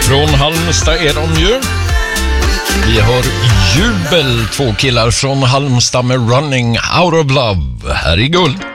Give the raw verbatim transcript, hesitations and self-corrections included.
Från Halmstad är de ju. Vi har Jubel, två killar från Halmstad med Running Out of Love. Här i Guld.